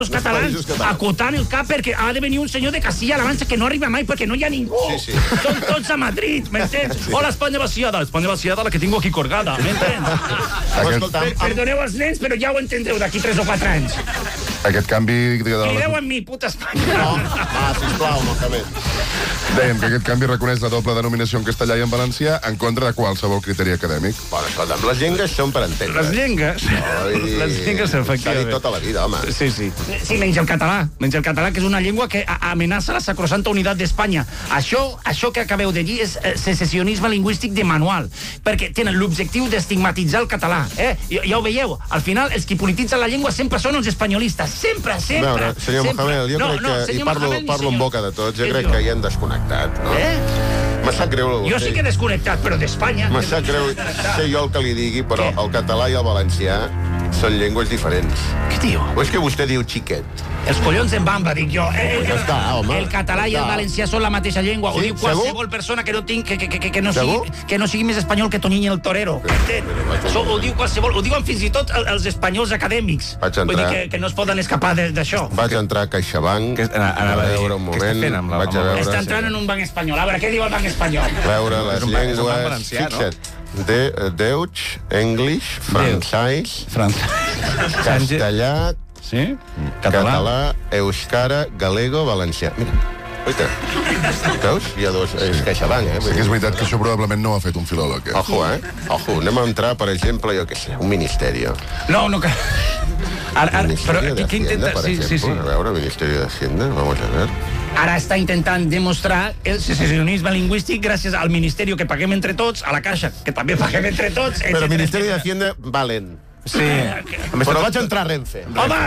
catalans acotant el cap perquè ha de venir un senyor de Castilla-La Mancha que no arriba mai perquè no hi ha ningú. Són tots a Madrid, m'entens? Hola, Espanya vaciada, la que tinc aquí colgada, m'entens? Perdoneu els nens, però ja ho entendreu d'aquí 3 o 4 anys. Aquest canvi... Crideu amb mi, puta Espanya. No, sisplau, Mohamed. Dèiem que aquest canvi reconeix la doble denominació en castellà i en valencià en contra de qualsevol criteri acadèmic. Bueno, escolta'm, les llengües són per entendre. Les llengües, efectivament. S'ha dit tota la vida, home. Sí. Sí, menys el català, que és una llengua que amenaça la sacrosanta unitat d'Espanya. Això que acabeu de dir és secessionisme lingüístic de manual, perquè tenen l'objectiu d'estigmatitzar el català. Ja ho veieu, al final els qui polititzen la llengua sempre són els espanyolistes. Sempre. A veure, senyor Mohamed, jo crec que, i parlo en boca de tots, jo crec que hi hem desconnectat, no? Me sap greu... Jo sí que he desconnectat, però d'Espanya... Me sap greu ser jo el que li digui, però el català i el valencià són llengües diferents. Què diu? O és que vostè diu xiquet? Els collons en bamba, dic jo. Ja està, home. El català i el valencià són la mateixa llengua. Ho diu qualsevol persona que no sigui més espanyol que Toniño el Torero. Ho diu qualsevol. Ho diuen fins i tot els espanyols acadèmics. Vull dir que no es poden escapar d'això. Vaig entrar a CaixaBank, a veure un moment. Està entrant en un banc espanyol. A veure, què diu el banc espanyol? Veure les llengües... Fixa't. Deutsch, English, francès, castellà, català, euskara, galego, valencià. Mira, oita, veus? Hi ha dos, és CaixaBank, Sí que és veritat que això probablement no ho ha fet un filòleg, Ojo, anem a entrar, per exemple, jo què sé, un ministeri. No, que... Ministerio de Hacienda, per exemple. A veure, Ministerio de Hacienda, vamos a ver... Ara està intentant demostrar el secessionisme lingüístic gràcies al Ministeri que paguem entre tots, a la Caixa, que també paguem entre tots... Però el Ministeri de Hacienda valen. Sí. Però vaig entrar a Renfe. Home!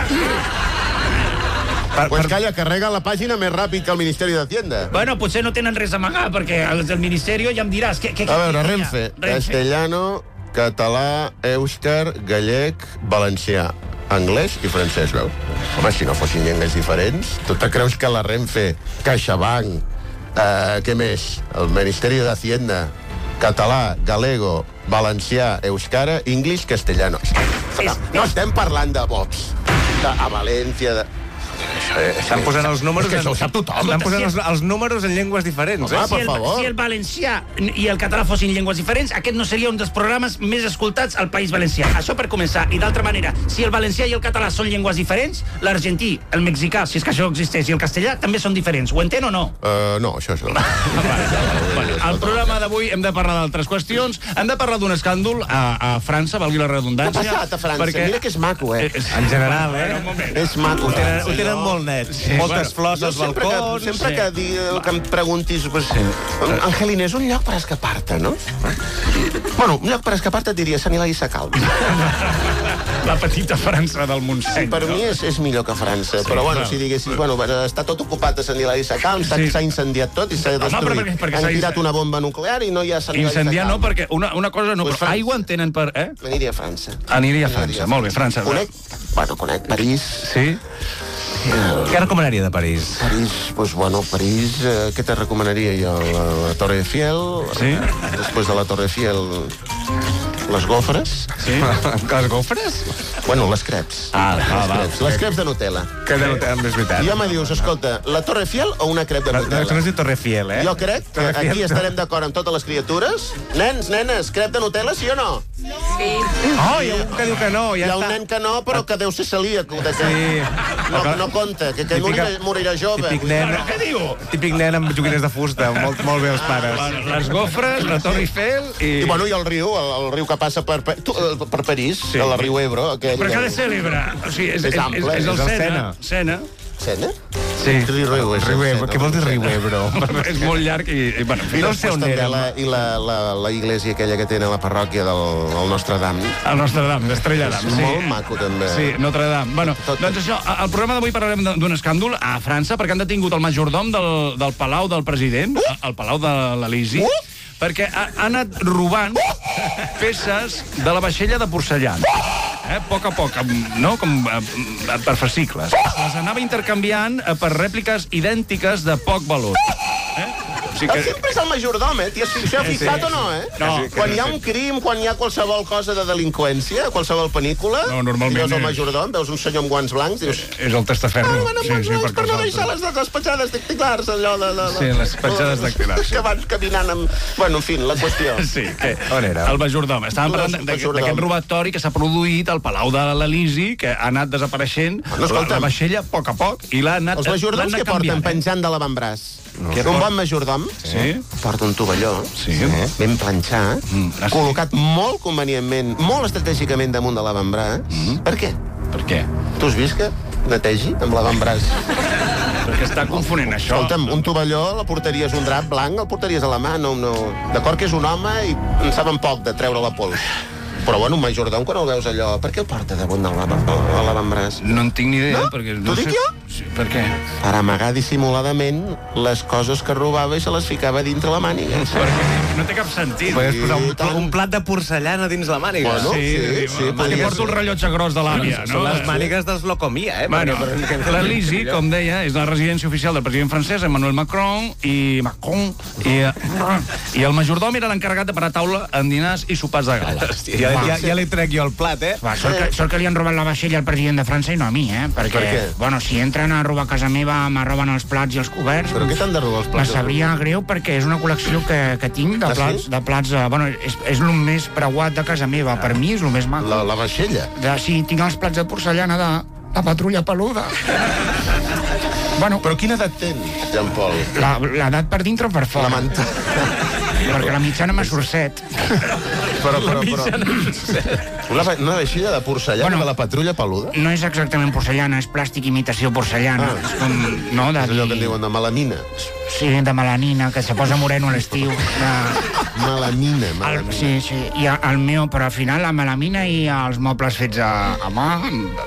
Pues calla, carrega la pàgina més ràpid que el Ministeri de Hacienda. Bueno, potser no tenen res a amagar, perquè els del Ministeri ja em diràs... A veure, Renfe, castellano, català, èuscar, gallec, valencià, anglès i francès, veus? Home, si no fossin llengües diferents, tu te creus que la Renfe, CaixaBank, què més? El Ministeri de Hacienda, català, galego, valencià, euskara, anglès, castellano. No estem parlant de Vox, a València, Estan posant els números... És que això ho sap tothom. Estan posant els números en llengües diferents, per favor. Si el valencià i el català fossin llengües diferents, aquest no seria un dels programes més escoltats al País Valencià. Això per començar. I d'altra manera, si el valencià i el català són llengües diferents, l'argentí, el mexicà, si és que això existeix, i el castellà també són diferents. Ho entén o no? No, això és no. Al programa d'avui hem de parlar d'altres qüestions. Hem de parlar d'un escàndol a França, valgui la redundància. Què ha passat a França? Mira que és maco, En general, És maco. Ho tenen molt net. Moltes flors als balcons... Sempre que em preguntis... Angelina, és un lloc per escapar-te, no? Bueno, un lloc per escapar-te et diria Sant Hilari Sacalm. La petita França del Montseny. Per mi és millor que França. Però, bueno, si diguessis... Bueno, està tot ocupat a Sant Hilari Sacalm, s'ha incendiat tot i s'ha destruït. Han tirat una bomba nuclear i no hi ha Sant Hilari Sacalm. Incendiar no, perquè una cosa no... Però aigua en tenen per... Aniria a França. Aniria a França, molt bé, França. Conec París. Sí? Què recomanaria de París? París, què te recomanaria jo? La Torre Eiffel. Sí? Després de la Torre Eiffel, les gofres. Sí? Les gofres? Bueno, les creps. Les creps de Nutella. Que de Nutella, és veritat. I ja me dius, escolta, la Torre Eiffel o una crep de Nutella? No es diu Torre Eiffel, Jo crec que aquí estarem d'acord amb totes les criatures. Nens, nenes, crep de Nutella, sí o no? Sí. Oh, hi ha un que diu que no. Hi ha un nen que no, però que deu ser celíac. Sí. No compta, que morirà jove. Què diu? Típic nen amb joguines de fusta. Molt bé els pares. Les gofres, la Torre Eiffel i... I bueno, i el riu que passa per París, el riu Ebro. Però que ha de ser l'Ebre. O sigui, és ample. És el Sena. Sena? Sí. Riu Ebro. Què vol dir riu Ebro? És molt llarg i... I no sé on era. I la iglesia aquella que tenen a la parròquia del Nostre Dame. El Nostre Dame, d'Estrella Damm. És molt maco, també. Sí, Notre Dame. Bueno, doncs això, al programa d'avui parlarem d'un escàndol a França, perquè han detingut el majordom del Palau del President, el Palau de l'Elisi, perquè ha anat robant peces de la vaixella de porcellana. A poc, no? Com per fascicles. Les anava intercanviant per rèpliques idèntiques de poc valor. Sempre és el majordom, tia. Si s'ha fixat o no, No. Quan hi ha un crim, quan hi ha qualsevol cosa de delinqüència, qualsevol pel·lícula, normalment veus el és- majordom, veus un senyor amb guants blancs, dius... És el testaferro. per no deixar les petjades dactilars, allò de... Sí, les petjades dactilars, sí. Que van caminant amb... Bueno, en fi, la qüestió. Sí, que... On era? El majordom. Estàvem parlant d'aquest robatori que s'ha produït al Palau de l'Elisi, que ha anat desapareixent la vaixella a poc, i l'ha anat Els majordoms que porten penjant de l'avantbraç. Un bon majordom porta un tovalló ben planxat, col·locat molt convenientment, molt estratègicament damunt de l'avantbraç. Per què? Per què? Tu has vist que netegi amb l'avantbraç? Perquè està confonent això. Escolta'm, un tovalló, la porteria és un drap blanc, el porteries a la mà, no. D'acord que és un home i en saben poc de treure la pols. Però, bueno, un majordom, quan el veus allò, per què el porta damunt de l'avantbraç? No en tinc ni idea, No? perquè... T'ho dic jo? Sí, per què? Per amagar dissimuladament les coses que robava i se les ficava dintre la màniga. Perquè no té cap sentit. Podries posar tant. un plat de porcellana dins la màniga. Bueno, sí, Li porto el rellotge gros de l'àvia, no? Són les mànigues dels Locomia, Bueno, l'Elisi, com deia, és la residència oficial del president francès, Emmanuel Macron, i el majordom era l'encarregat de parar taula en dinars i sopars de gala. Ja li trec jo el plat, Sort que li han robat la vaixella al president de França i no a mi, Perquè, Per què? bueno, si entren a robar a casa meva, me roben els plats i els coberts. Però què t'han de robar els Me plats? sabria greu perquè és una col·lecció que tinc de plats... sí? De plats bueno, és el més preuat de casa meva. Per mi és el més maco. La vaixella? Sí, tinc els plats de porcellana de patrulla peluda. Bueno, Però quina edat tens, Jean Paul? l'edat per dintre o per fora? Perquè la mitjana me surt 7. Però... Una vaixella de porcellana de la patrulla peluda? No és exactament porcellana, és plàstic imitació porcellana. És com, no, És allò que en diuen de melamina. Sí, de melanina, que se posa moreno a l'estiu. Melamina. Sí. I el meu, però al final la melamina i els mobles fets a mà,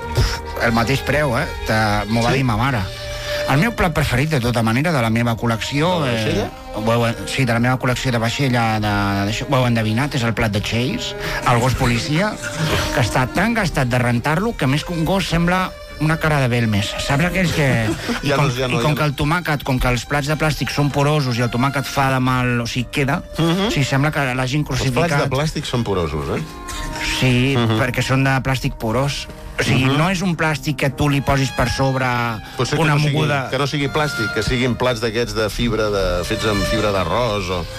el mateix preu, m'ho va dir ma mare. El meu plat preferit, de tota manera, de la meva col·lecció... De la vaixella? Sí, de la meva col·lecció de vaixella, ho heu endevinat, és el plat de Chase, el gos policia, que està tan gastat de rentar-lo que més que un gos sembla una cara de Belmes. Saps aquells que... I com que el tomàquet, com que els plats de plàstic són porosos i el tomàquet fa de mal, o sigui, queda, sí, sembla que l'hagin crucificat. Els plats de plàstic són porosos, Sí, perquè són de plàstic porós. O sigui, no és un plàstic que tu li posis per sobre una moguda... Que no sigui plàstic, que siguin plats d'aquests de fibra, fets amb fibra d'arròs o...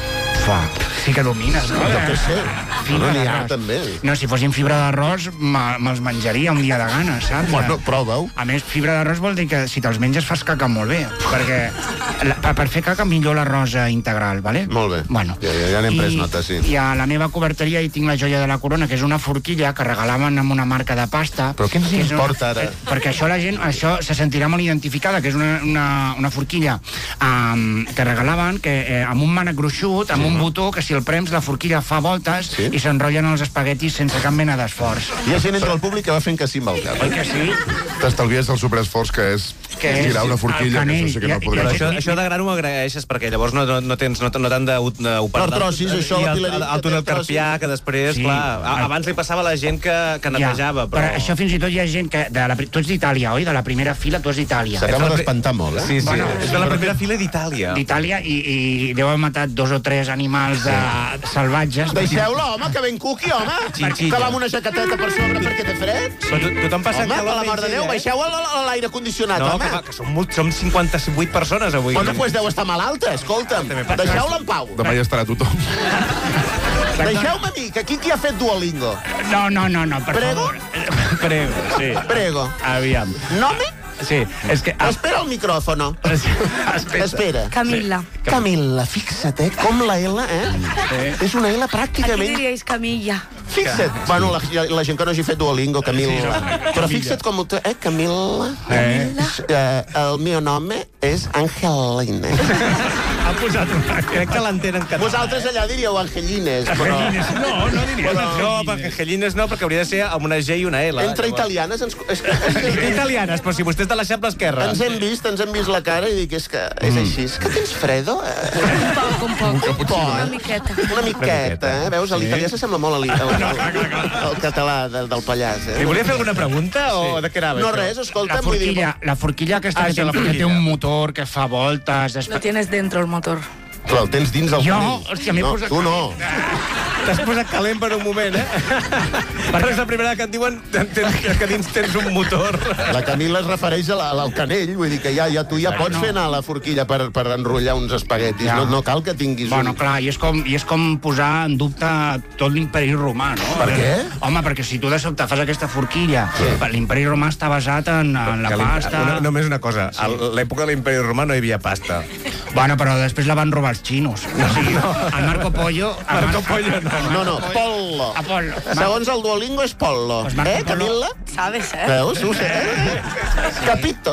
Sí que domines, no? Jo què sé. No n'hi ha, també. No, si fossin fibra d'arròs, me'ls menjaria un dia de gana, saps? Bueno, prova-ho. A més, fibra d'arròs vol dir que si te'ls menges fas caca molt bé, perquè per fer caca millor l'arròs integral, vale? Molt bé. Bueno. Ja n'hem pres nota, sí. I a la meva coberteria hi tinc la joia de la corona, que és una forquilla que regalaven amb una marca de pasta. Però què ens importa ara? Perquè això la gent se sentirà molt identificada, que és una forquilla que regalaven amb un mànec gruixut, amb un botó, que si el prems la forquilla fa voltes i s'enrotllen els espaguetis sense cap mena d'esforç. Hi ha gent entre el públic que va fent que sí amb el cap. Oi que sí? T'estalvies el superesforç que és girar una forquilla, que això sí que no podré. Això de gran ho agraeixes, perquè llavors no t'han d'operar. No trossis, això, el túnel carpià, que després, clar, abans li passava a la gent que netejava. Però això fins i tot hi ha gent que... Tu ets d'Itàlia, oi? De la primera fila tu ets d'Itàlia. S'acaba d'espantar molt, Sí, és de la primera fila d'Itàlia. D'Itàlia i deu haver matat 2 o 3 animals salvatges. Deixeu-la, home, que ben cuqui, home. Que va amb una jaqueteta per sobre perquè té fred. Tothom passa Home, per la mort de Déu, baixeu l'aire condicionat, home. No, que som 58 persones avui. Bueno, doncs deu estar malalta, escolta'm. Deixeu-la en pau. Demà ja estarà tothom. Deixeu-me a mi, que aquí qui ha fet Duolingo? No, per Prego? favor. Prego, sí. Prego. Aviam. Nome? Sí, és que... Espera el micrófono. Espera. Camilla. Camilla, fixa't, com la L, És una L Aquí pràcticament... diríais Camilla. Fixa't. Bueno, la gent que no hagi fet Duolingo, Camilla. Però fixa't com... Camilla. El meu nom és Angelina. Ha posat una... Crec que l'entenen català. Vosaltres allà diríeu Angelines, però... No diria. No, perquè Angelines no, perquè hauria de ser amb una G i una L. Entre italianes... Italianes, però si vostè és de l'Eixample Esquerra. Ens hem vist la cara i dic, és que és així. És que tens fredo? Un poc. Una miqueta. Una miqueta, Veus, l'italià s'assembla molt al català del Pallars, Li volia fer alguna pregunta o de què anava? No, res, escolta, vull dir... La forquilla aquesta que té un motor que fa voltes... Lo tienes dentro el motor. Però el tens dins el Jo? conill. Hòstia, m'he No, posat... tu no. T'has posat calent per un moment, Perquè és la primera que et diuen que dins tens un motor. La Camila es refereix al canell, vull dir que ja tu ja pots fer anar la forquilla per enrotllar uns espaguetis. Ja. No cal que tinguis Bueno, clar, i és com posar en dubte tot l'imperi romà, no? Per què? Home, perquè si tu de sobte fas aquesta forquilla, l'imperi romà està basat en la pasta... Només una cosa, a l'època de l'imperi romà no hi havia pasta. Bueno, però després la van robar els xinos. O sigui, el Marco Pollo... Marco Pollo no. No, pollo. Apol·lo. Segons el Duolingo és pollo. Pues Marco Polo. Camila? Sabes, Veus? Ho sé. Capito.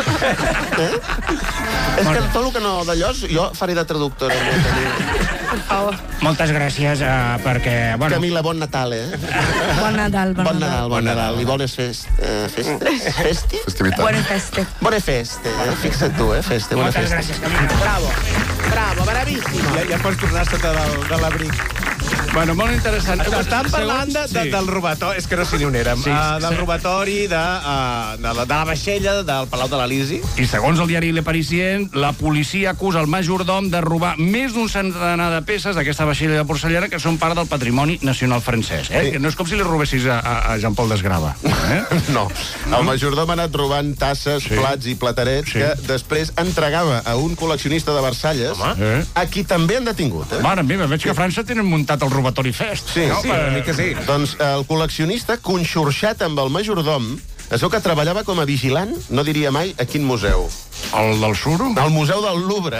És que tot el que no d'allò, jo faré de traductora. por favor. Moltes gràcies, perquè... Bueno, Camila, bon Natal, Bon Nadal, Bon Nadal. I bones festes? Festi? Festivitat. Buone feste. Bona festa, Fixa't tu, festa, bona moltes festa. gràcies, Camila. Bravo, bravíssim. Ja pots tornar sota de l'abric. Bueno, molt interessant. Estàvem parlant Sí. del robatori, és que no sé ni on érem, del robatori de la vaixella del Palau de l'Elisi. I segons el diari Le Parisien, la policia acusa el majordom de robar més d'un centenar de peces d'aquesta vaixella de porcellana que són part del patrimoni nacional francès. Que no és com si li robessis a Jean-Paul Desgrava. No, el majordom ha anat robant tasses, plats i platerets que després entregava a un col·leccionista de Versalles, a qui també han detingut. Mare meva, veig que a França tenen muntat el robatori fest. Sí, Sí, una mica sí. Doncs el col·leccionista, conxorxat amb el majordom, es veu que treballava com a vigilant, no diria mai a quin museu. El del suro? Al Museu del Louvre.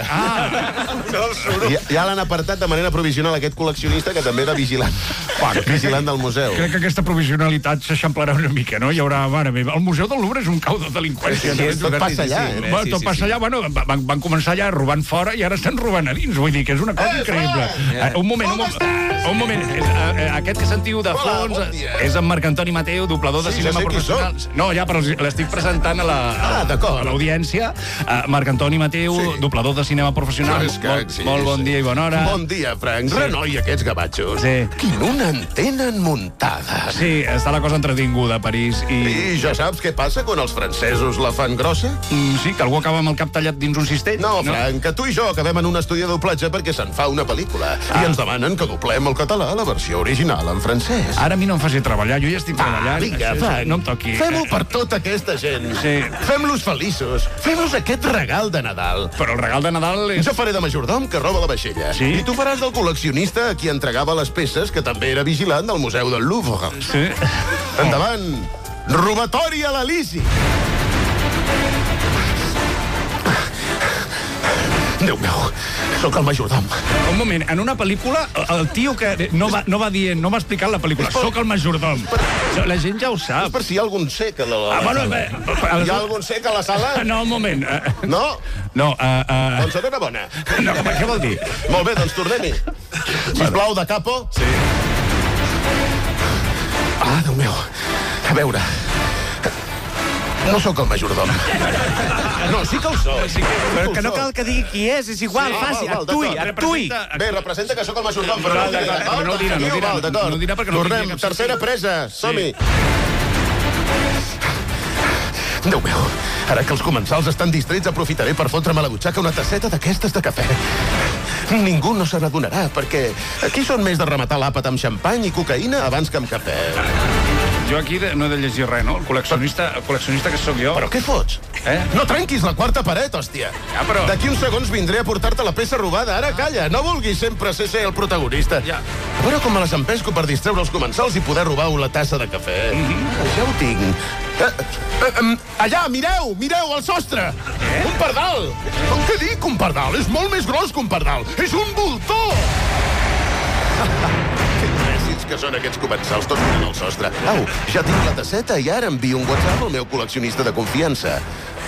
Ja l'han apartat de manera provisional aquest col·leccionista, que també era vigilant. Vigilant del museu. Crec que aquesta provisionalitat s'eixamplarà una mica, no? Hi haurà, mare meva, el Museu del Louvre és un cau de delinqüència. Tot passa allà, Bueno, tot passa allà, bueno, van començar allà robant fora i ara estan robant a dins, vull dir que és una cosa increïble. Un moment. Aquest que sentiu de fons és en Marc Antoni Mateu, doblador de cinema professional. No, ja, però l'estic presentant a l'audiència. Marc Antoni Mateu, doblador de cinema professional. Molt bon dia i bona hora. Bon dia, Frank. Renoi, aquests gavatxos. Sí. Quina en tenen muntada. Sí, està la cosa entretinguda a París i... I ja saps què passa quan els francesos la fan grossa? Sí, que algú acaba amb el cap tallat dins un cistell. No, Frank, que tu i jo acabem en un estudi de doblatge perquè se'n fa una pel·lícula. I ens demanen que doblem el català a la versió original en francès. Ara a mi no em faci treballar, jo ja estic treballant. Vinga, Frank. No em toqui. Fem-ho per tota aquesta gent. Sí. Fem-los feliços. Fem-los aquest regal de Nadal. Però el regal de Nadal és... Jo faré de majordom que roba la vaixella. Sí? I tu faràs del col·leccionista a qui entregava les peces, que també era vigilant del Museu del Louvre. Sí. Endavant! Robatori a l'Elisi! Déu meu, sóc el majordom. Un moment, en una pel·lícula, el tio que no va dient, no va explicant la pel·lícula, sóc el majordom. La gent ja ho És sap. per si hi ha algun sec a la Bueno, sala. Hi ha algun sec a la sala? No, un moment. No? No, Doncs serà una bona. no, què vol dir? Molt bé, doncs tornem-hi. Sisplau, de capo. Sí. Ah, Déu meu. A veure... No sóc el majordom. No, sí que ho soc. Però que no cal que digui qui és igual, faci, actuï. Bé, representa que sóc el majordom, però no ho dirà. Però no ho dirà, no ho dirà. D'acord. No ho dirà perquè no Tornem, tindria cap tercera presa. Som-hi. Déu meu, ara que els comensals estan distrets, aprofitaré per fotre'm a la butxaca una tasseta d'aquestes de cafè. Ningú no se n'adonarà, perquè aquí són més de rematar l'àpat amb xampany i cocaïna abans que amb cafè. Jo aquí no he de llegir res, no? El col·leccionista que sóc jo. Però què fots? No trenquis la quarta paret, hòstia. Ja, però... D'aquí uns segons vindré a portar-te la peça robada. Ara calla, no vulguis sempre ser el protagonista. Ja. A veure com me les empesco per distreure els comensals i poder robar una tassa de cafè. Ja ho tinc. Allà, mireu, al sostre. Un pardal. Què dic, un pardal? És molt més gros que un pardal. És un voltor. Que imbècils que són aquests comensals, tots mirant al sostre. Au, ja tinc la tasseta i ara envio un WhatsApp al meu col·leccionista de confiança.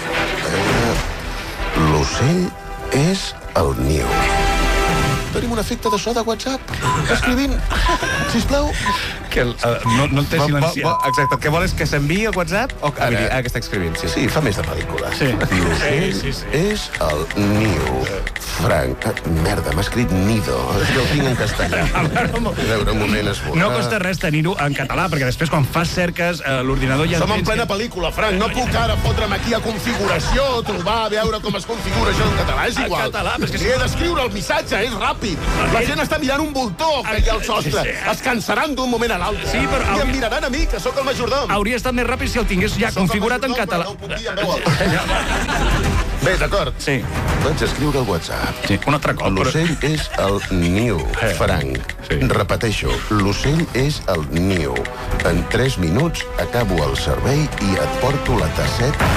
L'ocell és el niu. Tenim un efecte de so de WhatsApp. Escrivim, sisplau. Que no el té silenciat. Exacte, el que vol és que s'enviï el WhatsApp o que està escrivint, sí. Sí, fa més de pel·lícula. Sí. És el niu. Frank, merda, m'ha escrit nido. Jo el tinc en castellà. A veure, un moment, esborrar. No costa res tenir-ho en català, perquè després quan fas cerques l'ordinador ja... Som en plena pel·lícula, Frank. No puc ara fotre'm aquí a configuració, trobar, veure com es configura això en català. És igual. En català, però és que... He d'escriure el missatge, és ràpid. La gent està mirant un voltor que hi ha al sostre. Es cansaran d'un moment a l'altre. Sí, però... I em miraran a mi, que sóc el majordom. Hauria estat més ràpid si el tingués ja configurat en català. No ho puc dir en veu alta. Bé, d'acord. Sí. Vaig escriure el WhatsApp. Sí, un altre cop. L'ocell és el niu, Frank. Sí. Repeteixo, l'ocell és el niu. En 3 minuts acabo el servei i et porto la tasseta.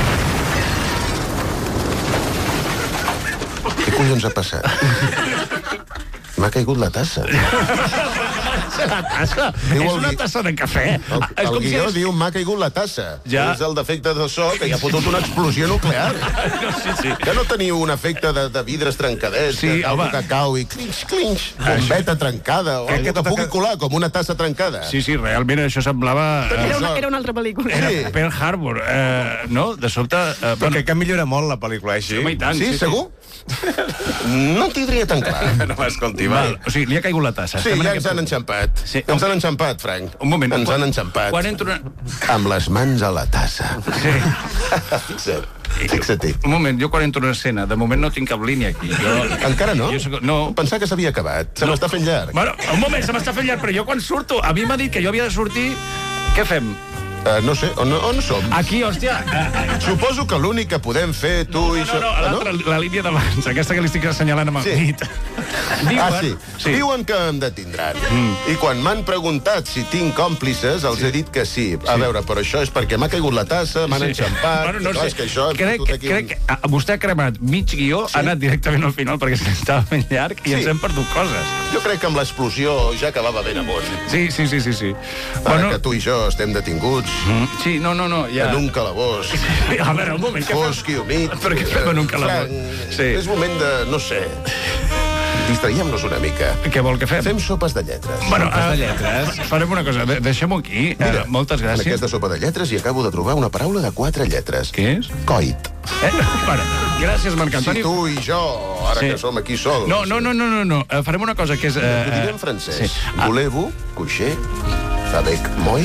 Què collons ha passat? M'ha caigut la tassa. La tassa? És una tassa de cafè. El guió diu m'ha caigut la tassa. Ja. És el defecte de so que hi ha fotut una explosió nuclear. Sí. Que no teniu un efecte de vidres trencadets, Sí, algo home. que cau i clinx, bombeta trencada, o algo que pugui colar, com una tassa trencada. Sí, realment això semblava... Era una altra pel·lícula. Sí. Pearl Harbor, no? De sobte... Però crec que millora molt la pel·lícula, així. Home, i tant, Sí, segur? No t'hi diria tan clar. No, escolti, Val, o sigui, li ha caigut la tassa. Sí, Estem en ja aquest ens han punt. enxampat. Sí. Ens han enxampat, Frank. Un moment. Ens han enxampat. Quan entro... Amb les mans a la tassa. Sí. Fixa-t'hi. Un moment, jo quan entro en escena, de moment no tinc cap línia aquí. Encara no? No. Pensar que s'havia acabat. Se m'està fent llarg. Bueno, un moment, se m'està fent llarg, però jo quan surto, a mi m'ha dit que jo havia de sortir... Què fem? No sé, on som? Aquí, hòstia... Suposo que l'únic que podem fer, tu i jo... l'altra, la línia d'abans, aquesta que li estic assenyalant amb el Sí. dit. Diuen, Sí. Diuen que em detindran. I quan m'han preguntat si tinc còmplices, els he dit que sí. A veure, però això és perquè m'ha caigut la tassa, m'han enxampat... Bueno, no Clar, sé. és que això... Crec que vostè ha cremat mig guió, ha anat directament al final perquè s'estava fent llarg i ens hem perdut coses. Jo crec que amb l'explosió ja acabava ben amunt. Sí. Ara que tu i jo estem detinguts Sí, no, ja... en un calabós A veure, un moment. fosc i humit... Per què fem en un calabós? Frank, Sí. és moment de, no sé... Distraiem-nos una mica. Què vol que fem? Fem sopes de lletres. Bueno, farem una cosa, deixem-ho aquí. Mira, Moltes en gràcies. aquesta sopa de lletres hi acabo de trobar una paraula de 4 lletres. Què és? Coit. Bueno, gràcies, Marc Si Antoni. tu i jo, ara Sí. que som aquí sols... No. Farem una cosa que és... T'ho diré en francès. sí. Voulez-vous coucher avec moi?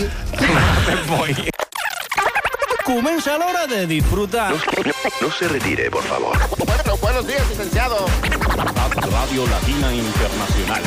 Comença l'hora de disfrutar. No se retire, por favor. Buenos días, licenciado. Radio Latina Internacional.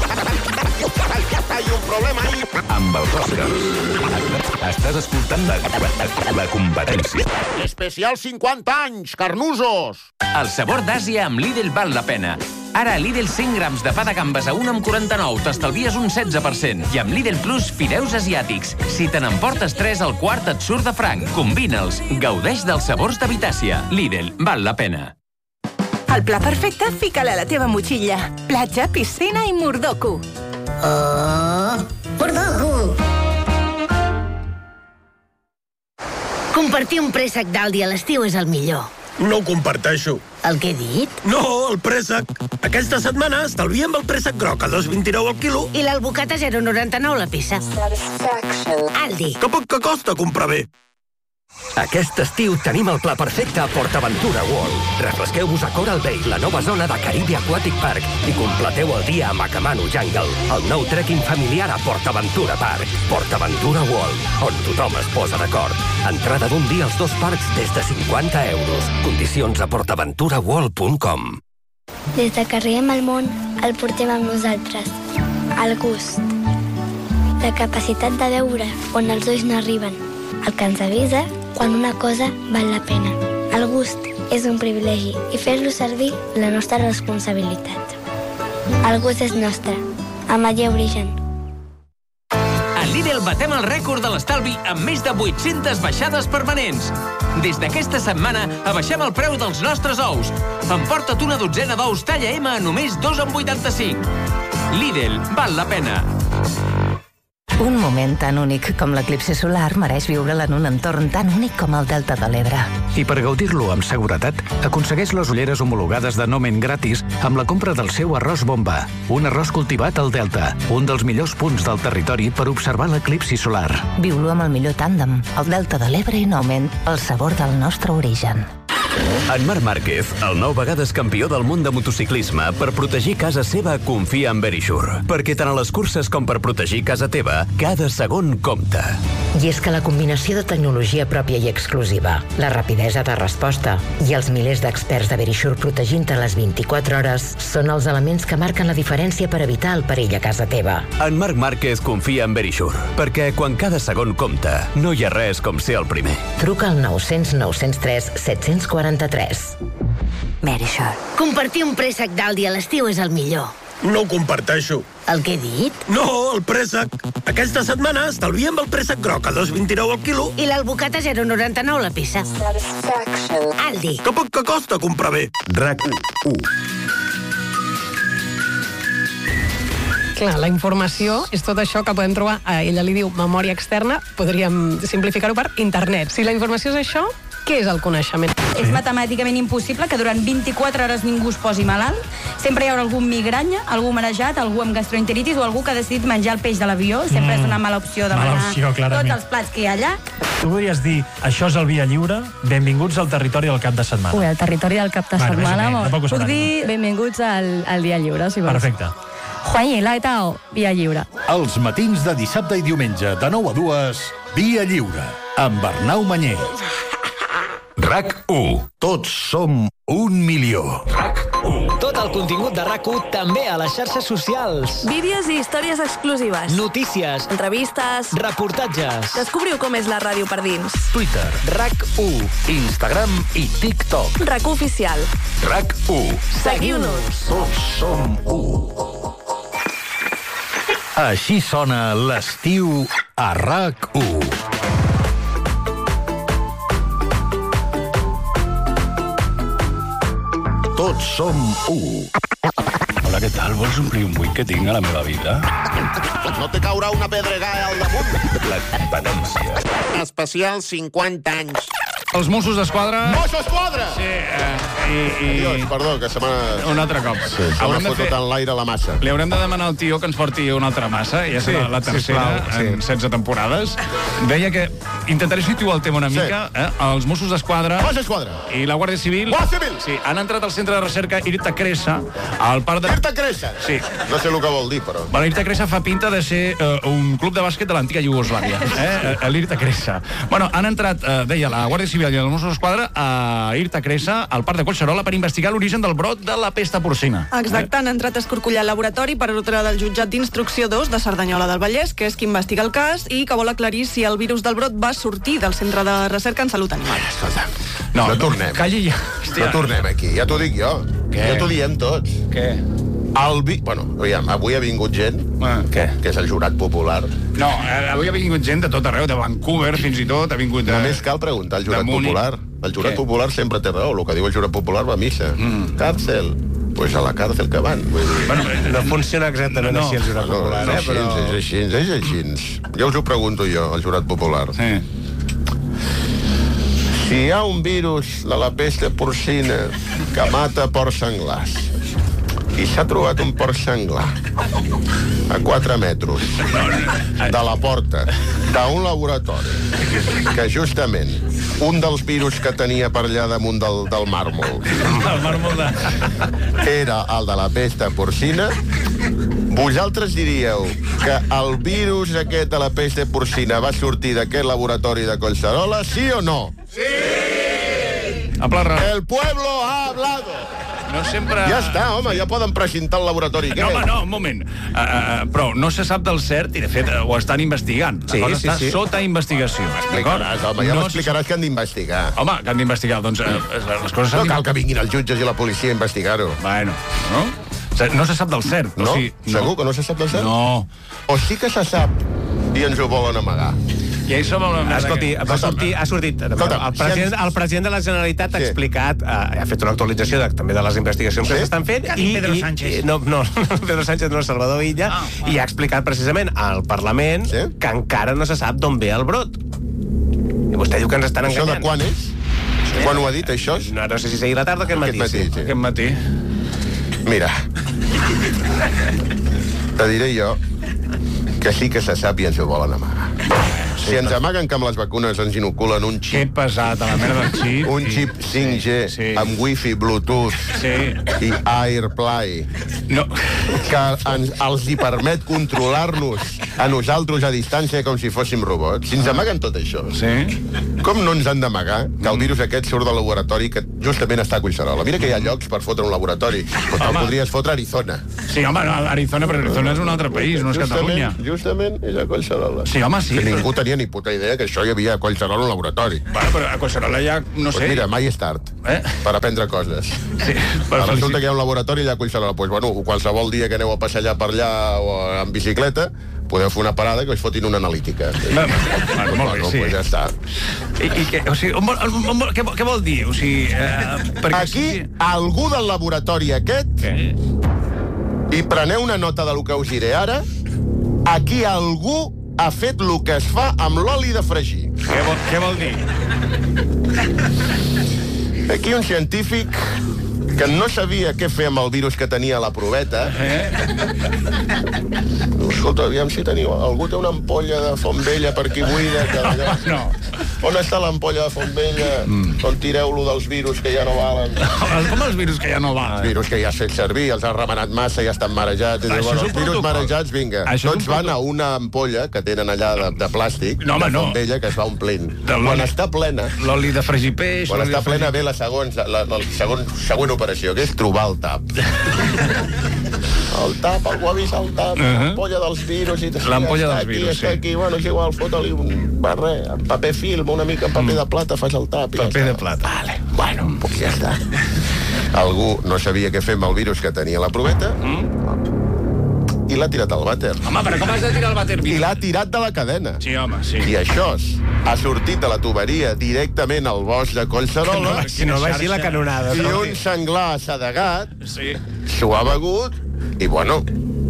Hay un problema ahí. Amb els Oscars. Estàs escoltant la competència. Especial 50 anys, carnusos. El sabor d'Àsia amb Lidl val la pena. Ara a Lidl 100 grams de pa de gambes a 1,49 t'estalvies un 16%. I amb Lidl Plus fideus asiàtics. Si te n'emportes 3, el quart et surt de franc. Combina'ls. Gaudeix dels sabors de Vitàcia. Lidl, val la pena. El pla perfecte, fica-la a la teva motxilla. Platja, piscina i mordoku. Mordoku! Compartir un préssec d'Aldi a l'estiu és el millor. No ho comparteixo. El que he dit? No, el préssec. Aquesta setmana estalviem el préssec groc a 2,29 al quilo. I l'albocata a 0,99 la peça. Aldi. Que poc que costa comprar bé. Aquest estiu tenim el pla perfecte a PortAventura World. Refresqueu-vos a Coral Bay, la nova zona de Caribe Aquatic Park, i completeu el dia a Makamanu Jungle, el nou trekking familiar a PortAventura Park. PortAventura World, on tothom es posa d'acord. Entrada d'un dia als 2 parcs des de 50 euros. Condicions a portaventuraworld.com. Des de que arribem al món, el portem amb nosaltres. El gust. La capacitat de veure on els ulls no arriben. El que ens avisa quan una cosa val la pena. El gust és un privilegi i fer-lo servir la nostra responsabilitat. El gust és nostre. Ametller Origen. A Lidl batem el rècord de l'estalvi amb més de 800 baixades permanents. Des d'aquesta setmana abaixem el preu dels nostres ous. Emporta't una dotzena d'ous talla M a només 2,85. Lidl, val la pena. Un moment tan únic com l'eclipsi solar mereix viure'l en un entorn tan únic com el Delta de l'Ebre. I per gaudir-lo amb seguretat, aconsegueix les ulleres homologades de Nomen gratis amb la compra del seu arròs bomba. Un arròs cultivat al Delta, un dels millors punts del territori per observar l'eclipsi solar. Viu-lo amb el millor tàndem, el Delta de l'Ebre i Nomen, el sabor del nostre origen. En Marc Márquez, el 9 vegades campió del món de motociclisme, per protegir casa seva confia en Verisure. Perquè tant a les curses com per protegir casa teva, cada segon compta. I és que la combinació de tecnologia pròpia i exclusiva, la rapidesa de resposta i els milers d'experts de Verisure protegint-te les 24 hores són els elements que marquen la diferència per evitar el perill a casa teva. En Marc Márquez confia en Verisure, perquè quan cada segon compta, no hi ha res com ser el primer. Truca al 900 903 743. Verisure. Compartir un préssec d'Aldi a l'estiu és el millor. No ho comparteixo. El que he dit? No, el préssec. Aquesta setmana estalviem el préssec groc a 2,29 al quilo. I l'albocat a 0,99 la peça. Aldi. Que poc que costa comprar bé. RAC1. Clar, la informació és tot això que podem trobar, ella li diu memòria externa, podríem simplificar-ho per internet. Si la informació és això, què és el coneixement? És matemàticament impossible que durant 24 hores ningú es posi malalt. Sempre hi haurà algú amb migranya, algú marejat, algú amb gastroenteritis o algú que ha decidit menjar el peix de l'avió. Sempre és una mala opció demanar tots els plats que hi ha allà. Tu podries dir, això és el Via Lliure, benvinguts al territori del cap de setmana. Ui, el territori del cap de setmana. Puc dir benvinguts al Dia Lliure, si vols. Perfecte. Juan i Laetao, Via Lliure. Els matins de dissabte i diumenge, de 9 a 2, Via Lliure, amb Arnau Manyer. RAC1. Tots som 1 milió. RAC1. Tot el contingut de RAC1 també a les xarxes socials. Vídeos i històries exclusives. Notícies. Entrevistes. Reportatges. Descobriu com és la ràdio per dins. Twitter. RAC1. Instagram i TikTok. RAC1 oficial. RAC1. Seguiu-nos. Tots som 1. Així sona l'estiu a RAC1. Tots som 1. Hola, què tal? Vols omplir un buit que tinc a la meva vida? No te caurà una pedregada al damunt. La competència. Especial 50 anys. Els Mossos d'Esquadra... Mossos d'Esquadra! Sí, Dios, perdó, que se m'ha... Un altre cop. Sí, se m'ha fotut en l'aire la massa. Li haurem de demanar al tio que ens porti una altra massa, ja serà la tercera en 16 temporades. Deia que intentaré situar el tema una mica. Els Mossos d'Esquadra i la Guàrdia Civil sí, han entrat al centre de recerca Irta Cresa, al parc de... Irta Cresa? Sí. No sé el que vol dir, però... Bueno, Irta Cresa fa pinta de ser un club de bàsquet de l'antiga Iugoslàvia. L'Irta Cresa. Bueno, han entrat, deia, la Guàrdia Civil i els Mossos d'Esquadra a Irta Cresa, al parc de Collserola, per investigar l'origen del brot de la pesta porcina. Exacte, han entrat a escorcollar el laboratori per ordre del jutjat d'instrucció 2 de Cerdanyola del Vallès, que és qui investiga el cas i que vol aclarir si el virus del brot va sortir del Centre de Recerca en Salut Animal. Escolta, no tornem. Calli ja. No tornem aquí, ja t'ho dic jo. Ja t'ho diem tots. Què? Bueno, aviam, avui ha vingut gent, què? Que és el jurat popular. No, avui ha vingut gent de tot arreu, de Vancouver fins i tot, ha vingut... Només cal preguntar al jurat popular. El jurat popular sempre té raó, el que diu el jurat popular va a missa. Càrcel. Pues a la càrcel que van. Bueno, no funciona exactament així el jurat popular, però... És així. Ja us ho pregunto jo, el jurat popular. Sí. Si hi ha un virus de la pesta porcina que mata porcs senglars i s'ha trobat un porc senglar a 4 metres de la porta d'un laboratori que justament un dels virus que tenia per allà damunt del màrmol era el de la pesta porcina, vosaltres diríeu que el virus aquest de la pesta porcina va sortir d'aquest laboratori de Collserola, sí o no? Sí! El pueblo ha hablado. No sempre... Ja està, home, ja poden presentar el laboratori. No, home, no, un moment. Però no se sap del cert i, de fet, ho estan investigant. La cosa està sota investigació. Home, ja m'explicaràs que han d'investigar. Home, que han d'investigar, doncs les coses... No cal que vinguin els jutges i la policia a investigar-ho. Bueno, no? No se sap del cert. No? Segur que no se sap del cert? No. O sí que se sap i ens ho volen amagar. I ahí som una... Escolti, ha sortit... El president de la Generalitat ha explicat, ha fet una actualització també de les investigacions que s'estan fent, i Pedro Sánchez. No, Pedro Sánchez no, Salvador Illa, i ha explicat precisament al Parlament que encara no se sap d'on ve el brot. I vostè diu que ens estan enganyant. Això de quan és? Quan ho ha dit, això? No sé si sigui la tarda o aquest matí. Aquest matí. Mira, te diré jo que sí que se sap i ens ho volen amagar. Si ens amaguen que amb les vacunes ens inoculen un xip... Que pesat, a la merda del xip. Un xip 5G amb wifi, bluetooth i AirPlay. No. Que els hi permet controlar-nos a nosaltres a distància com si fóssim robots. Si ens amaguen tot això, com no ens han d'amagar que el virus aquest surt del laboratori que justament està a Collserola? Mira que hi ha llocs per fotre un laboratori, però te'l podries fotre a Arizona. Sí, home, no, Arizona, però Arizona és un altre país, no és Catalunya. Justament és a Collserola. Sí, home, sí. Que ningú tenia ni puta idea que això hi havia a Collserola un laboratori. Bueno, però a Collserola ja, no sé... Pues mira, mai és tard per aprendre coses. Sí, resulta que hi ha un laboratori allà a Collserola. Pues bueno, qualsevol dia que aneu a passejar per allà o en bicicleta, podeu fer una parada que us fotin una analítica. Molt bé, sí. Pues ja està. I què, o sigui, què vol dir? O sigui, aquí, algú del laboratori aquest, i preneu una nota del que us diré ara, aquí algú ha fet el que es fa amb l'oli de fregir. Què vol dir? Aquí un científic que no sabia què fer amb el virus que tenia a la proveta. Escolta, aviam si teniu... Algú té una ampolla de font vella per aquí buida? No. On està l'ampolla de font vella? On tireu-lo dels virus que ja no valen? Com els virus que ja no valen? Els virus que ja s'ha fet servir, els ha remenat massa, ja estan marejats. Els virus marejats, vinga. Tots van a una ampolla que tenen allà de plàstic, de font vella, que es va omplint. Quan està plena... L'oli de fregir peix... Quan està plena ve la següent operació, que és trobar el tap. El tap, algú ha vist el tap, l'ampolla dels virus... L'ampolla dels virus, sí. Està aquí, bueno, és igual, fota-li un paper film, una mica en paper de plata, fas el tap. Paper de plata. Vale, bueno, pues ja està. Algú no sabia què fer amb el virus que tenia a la proveta i l'ha tirat al vàter. Home, però com has de tirar el vàter? I l'ha tirat de la cadena. Sí, home, sí. I això ha sortit de la tuberia directament al bosc de Collserola. Que no vagi la canonada. I un senglar assedegat s'ho ha begut i, bueno,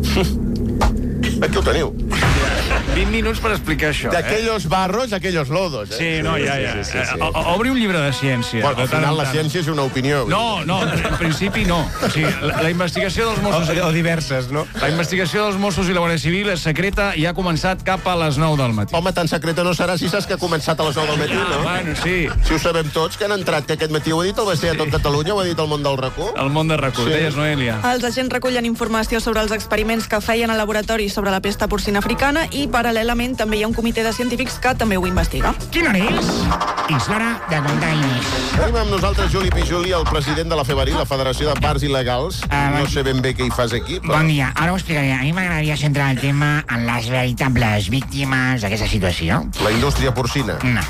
aquí ho teniu. 20 minuts per explicar això. D'aquellos barros, aquellos lodos. Sí, no, ja. Obri un llibre de ciència. Bueno, al final la ciència és una opinió. No, en principi no. O sigui, la investigació dels Mossos... O diverses, no? La investigació dels Mossos i la Guàrdia Civil és secreta i ha començat cap a les 9 del matí. Home, tan secreta no serà si saps que ha començat a les 9 del matí, no? Bueno, sí. Si ho sabem tots, que han entrat, que aquest matí ho ha dit el BC a tot Catalunya, ho ha dit el món del RAC1. El món del RAC1, deies, Noelia. Els agents recullen informació sobre els experiments que feien al laboratori sobre la pesta porcina africana i, paral·lelament, també hi ha un comitè de científics que també ho investiga. Quina hora és? És l'hora de contar diners. Tenim amb nosaltres Juli Pijuli, el president de la FEBARI, la Federació de Parcs Il·legals. No sé ben bé què hi fas aquí, però... Bon dia, ara ho explicaré. A mi m'agradaria centrar el tema en les veritables víctimes d'aquesta situació. La indústria porcina? No.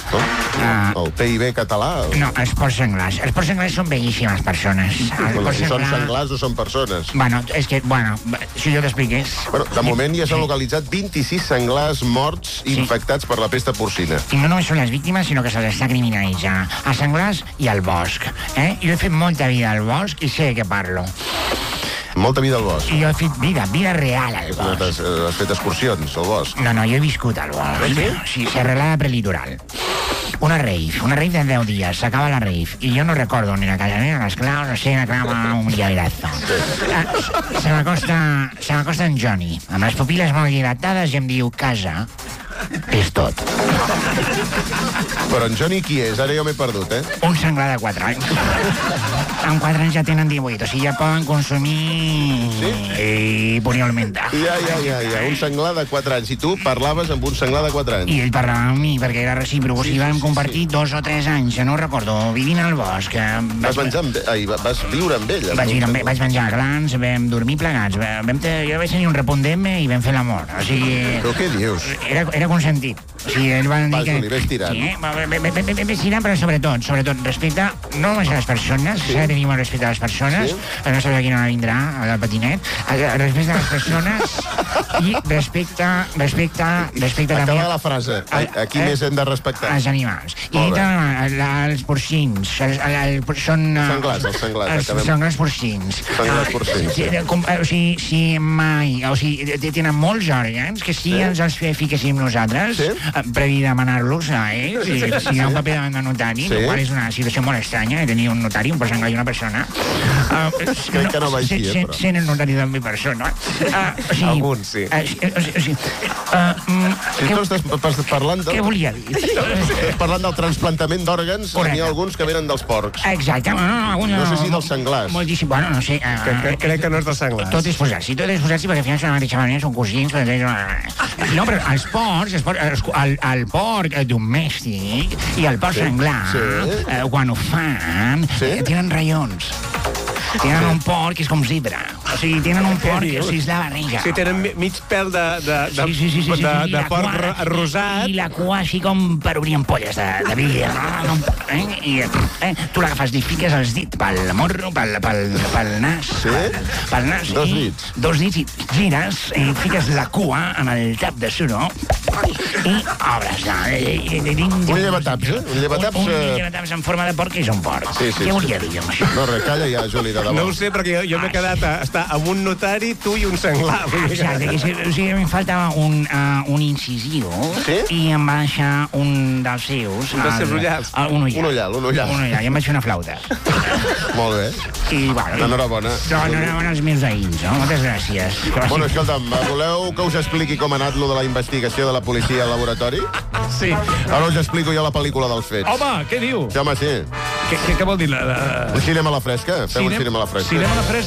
El PIB català? No, els porcs senglars. Els porcs senglars són bellíssimes persones. Si són senglars o són persones? Bueno, és que, si jo t'expliqués... De moment ja s'han localitzat 26 senglars morts infectats per la pesta porcina. I no només són les víctimes, sinó que se'ls està criminalitzant. A senglars i al bosc. Jo he fet molta vida al bosc i sé de què parlo. Molta vida al bosc? I jo he fet vida real al bosc. Has fet excursions al bosc? No, jo he viscut al bosc. Sí, serrelada prelitoral. Una rave de 10 dies, s'acaba la rave. I jo no recordo ni la casa, ni les claus, no sé, me clava un llaverazo. Se m'acosta en Johnny, amb les pupil·les molt dilatades i em diu casa. És tot. Però en Johnny qui és? Ara jo m'he perdut, Un senglar de 4 anys. Amb 4 anys ja tenen 18, o sigui, ja poden consumir i polialmentar. Ja, un senglar de 4 anys. I tu parlaves amb un senglar de 4 anys? I ell parlava amb mi, perquè era recíproc. O sigui, vam compartir 2 o 3 anys, no ho recordo, vivint al bosc. Vas viure amb ell? Vaig menjar glans, vam dormir plegats. Jo vaig tenir un repunt d'M i vam fer l'amor. O sigui... Però què dius? Era consentit. Sí, ells van dir que... Vas, Oli, ves tirant. Sí, ves tirant, però sobretot, respecte no només a les persones, s'ha de tenir molt respecte a les persones, no sabia qui no vindrà, del patinet, respecte a les persones i respecte també... Acaba la frase. Aquí més hem de respectar. Els animals. I els porcins. Són... Senglars porcins. Senglars porcins. O sigui, mai... O sigui, tenen molts òrgans que si ens els fiquéssim nosaltres, previ demanar-los a ells, i si hi ha un paper davant del notari, el qual és una situació molt estranya, de tenir un notari, un senglar i una persona. Crec que no va així, però... Sent el notari també persona. Alguns, sí. Si tu estàs parlant... Què volia dir? Estàs parlant del transplantament d'òrgans, n'hi ha alguns que venen dels porcs. Exacte. No sé si dels senglars. Moltíssim, bueno, no sé. Crec que no és dels senglars. Tot és posar-s'hi, perquè al final són la mateixa manera, són cosins. No, però els porcs, el porc domèstic i el porc senglar, quan ho fan, tenen raions. Tenen un porc que és com zebra. O sigui, tenen un porc que és la barriga. Sí, tenen mig pèl de porc rosat. I la cua així com per obrir ampolles de vidre. I tu l'agafes i fiques els dits pel morro, pel nas. Sí? Pel nas. Dos dits. Dos dits i gires i fiques la cua en el tap de suro i obres-la. Un llevataps, Un llevataps en forma de porc és un porc. Què volia dir amb això? No, res, calla ja, Juli, de debò. No ho sé, perquè jo m'he quedat a estar amb un notari, tu i un senglar. Exacte, o sigui, em faltava un incisiu i em va deixar un dels seus. Un dels seus ullals? Un ullal. I em vaig fer una flauta. Molt bé. I, bueno... Enhorabona. Enhorabona als meus veïns, no? Moltes gràcies. Bueno, escolta'm, voleu que us expliqui com ha anat lo de la investigació de la policia al laboratori? Sí. Ara us explico jo la pel·lícula dels fets. Home, què diu? Sí, home, sí. Què vol dir? Un cinema a la fresca. Fem un cinema a la fresca. Cinema a la fresca.